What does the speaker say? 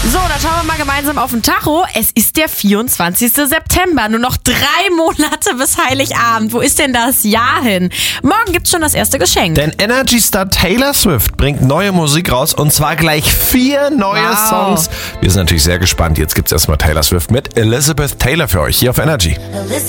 So, dann schauen wir mal gemeinsam auf den Tacho. Es ist der 24. September. Nur noch 3 Monate bis Heiligabend. Wo ist denn das Jahr hin? Morgen gibt's schon das erste Geschenk. Denn Energy-Star Taylor Swift bringt neue Musik raus und zwar gleich 4 neue Songs. Wir sind natürlich sehr gespannt. Jetzt gibt's erstmal Taylor Swift mit Elizabeth Taylor für euch hier auf Energy.